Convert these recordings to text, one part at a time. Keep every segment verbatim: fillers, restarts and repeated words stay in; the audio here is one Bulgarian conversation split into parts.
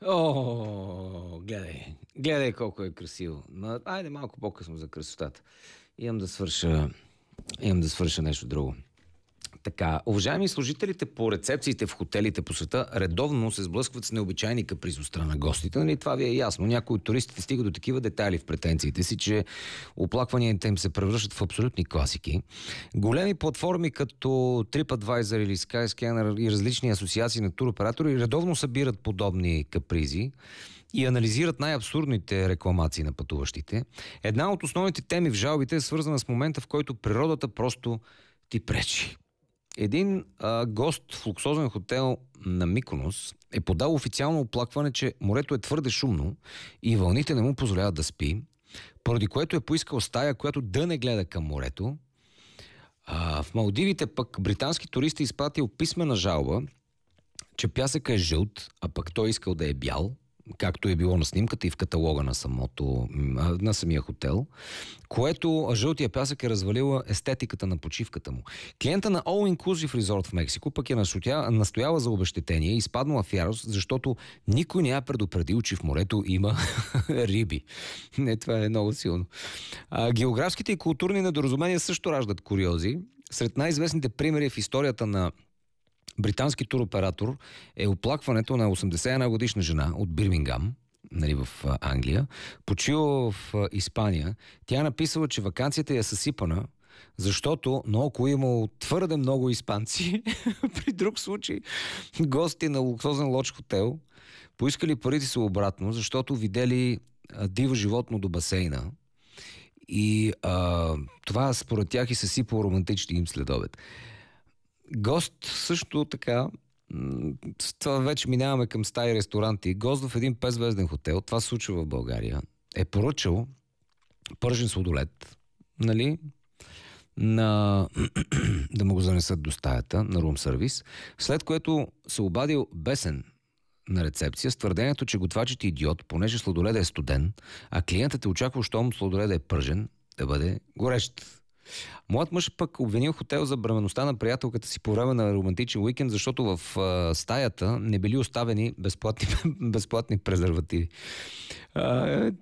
О, гледай. Гледай колко е красиво. Но, айде малко по-късно за красотата. Имам да свърша, имам да свърша нещо друго. Така, уважаеми служителите по рецепциите в хотелите по света редовно се сблъскват с необичайни капризи от страна на гостите. Нали, това ви е ясно. Някои от туристите стигат до такива детайли в претенциите си, че оплакванията им се превръщат в абсолютни класики. Големи платформи като TripAdvisor или Skyscanner и различни асоциации на туроператори редовно събират подобни капризи и анализират най-абсурдните рекламации на пътуващите. Една от основните теми в жалбите е свързана с момента, в който природата просто ти пречи. Един а, гост в луксозен хотел на Миконос е подал официално оплакване, че морето е твърде шумно и вълните не му позволяват да спи, поради което е поискал стая, която да не гледа към морето. А, в Малдивите пък британски туристи изпратил писмена жалба, че пясъка е жълт, а пък той искал да е бял, както е било на снимката и в каталога на, самото, на самия хотел, което жълтия пясък е развалила естетиката на почивката му. Клиента на All Inclusive Resort в Мексико пък е настояла за обезщетение и изпаднала в ярост, защото никой не я предупредил, че в морето има риби. Не, това е много силно. А, географските и културни недоразумения също раждат куриози. Сред най-известните примери в историята на британски туроператор е оплакването на осемдесет и една годишна жена от Бирмингам, нали, в Англия, почила в Испания. Тя е написала, че ваканцията е съсипана, защото наоколо имало твърде много испанци. При друг случай гости на луксозен лодж хотел поискали парите си обратно, защото видели диво животно до басейна. И а, това според тях и съсипало романтичния им следобед. Гост също така, с това вече минаваме към стаи ресторанти, гост в един петзвезден хотел, това се случва в България, е поръчал пържен сладолед, нали, на... да му го занесат до стаята на рум сервис, след което се обадил бесен на рецепция с твърдението, че готвачът е идиот, понеже сладоледа е студен, а клиентът е очаквал, щом сладоледа е пържен, да бъде горещ. Моят мъж пък обвинил хотел за бременността на приятелката си по време на романтичен уикенд, защото в а, стаята не били оставени безплатни, безплатни презервативи. А, е...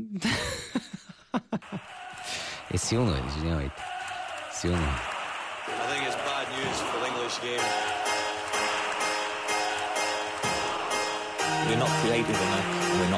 е силно, е, извинявайте. Силно е. I think it's bad news for the English game. We're not creative enough. We're not